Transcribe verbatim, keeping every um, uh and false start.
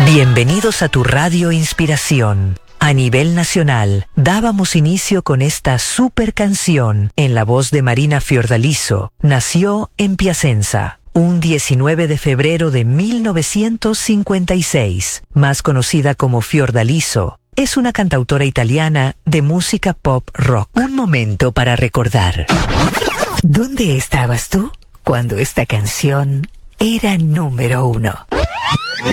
Bienvenidos a tu Radio Inspiración. A nivel nacional, dábamos inicio con esta super canción en la voz de Marina Fiordaliso. Nació en Piacenza, un diecinueve de febrero de mil novecientos cincuenta y seis. Más conocida como Fiordaliso, es una cantautora italiana de música pop rock. Un momento para recordar. ¿Dónde estabas tú cuando esta canción era número uno?